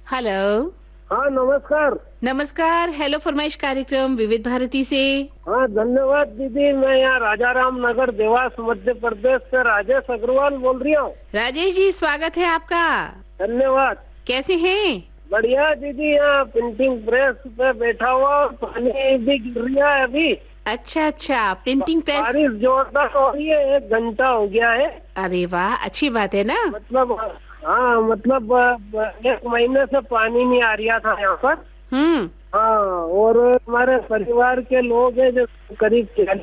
Hello. हाँ नमस्कार। नमस्कार। हेलो फरमाइश कार्यक्रम विविध भारती से। हाँ धन्यवाद दीदी। मैं यहाँ राजाराम नगर देवास मध्य प्रदेश से राजेश अग्रवाल बोल रही हूँ। राजेश जी स्वागत है आपका। धन्यवाद। कैसे हैं? बढ़िया दीदी। यहाँ प्रिंटिंग प्रेस पे बैठा हुआ, पानी भी गिर रहा है अभी। अच्छा प्रिंटिंग प्रेस। बारिश जोरदार हो रही है, 1 घंटा हो गया है। अरे वाह, अच्छी बात है ना। मतलब हाँ, मतलब 1 महीने से पानी नहीं आ रहा था यहाँ पर। हाँ, और हमारे परिवार के लोग हैं जो करीब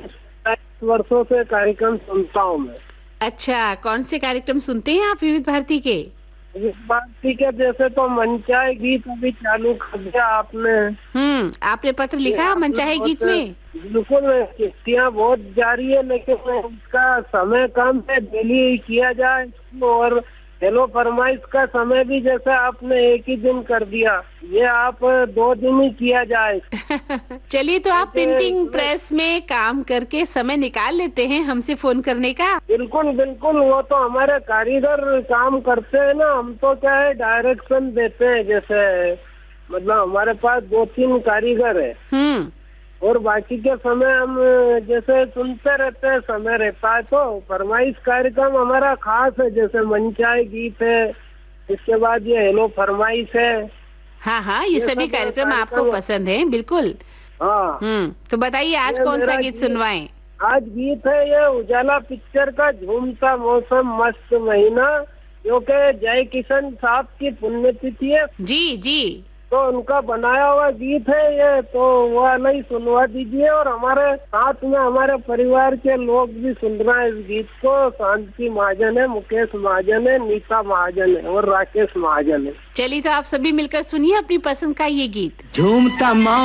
40 वर्षों से कार्यक्रम सुनता हूँ मैं। अच्छा, कौन से कार्यक्रम सुनते हैं आप विविध भारती के? विविध भारती के जैसे तो मनचाहे गीत अभी चालू कर दिया आपने। आपने पत्र लिखा मनचाहे गीत में? बिल्कुल, चिट्ठियाँ बहुत जारी है, लेकिन इसका समय कम है, डेली किया जाए। और हेलो फरमाइश का समय भी जैसे आपने एक ही दिन कर दिया, ये आप 2 दिन ही किया जाए। चलिए, तो आप प्रिंटिंग प्रेस में काम करके समय निकाल लेते हैं हमसे फोन करने का? बिल्कुल बिल्कुल, वो तो हमारे कारीगर काम करते हैं ना, हम तो क्या है डायरेक्शन देते हैं। जैसे मतलब हमारे पास 2-3 कारीगर है और बाकी के समय हम जैसे सुनते रहते हैं, समय रहता है तो फरमाइश कार्यक्रम हमारा खास है। जैसे मनचाहे गीत है, इसके बाद ये हेलो फरमाइश है। हाँ, ये सभी कार्यक्रम आपको पसंद है? बिल्कुल। हाँ। तो बताइए आज कौन सा गीत सुनवाएं? आज गीत है ये उजाला पिक्चर का झूमता मौसम मस्त महीना, जो कि जय किशन साहब की पुण्यतिथि है। जी। तो उनका बनाया हुआ गीत है ये, तो वो वाला ही सुनवा दीजिए। और हमारे साथ में हमारे परिवार के लोग भी सुन रहे हैं इस गीत को। शांति महाजन है, मुकेश महाजन है, नीता महाजन है और राकेश महाजन है। चलिए, तो आप सभी मिलकर सुनिए अपनी पसंद का ये गीत। झूमता